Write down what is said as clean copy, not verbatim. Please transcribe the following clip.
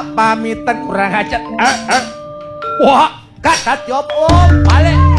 pamitan kurang ajar. Wah, kata job om balik.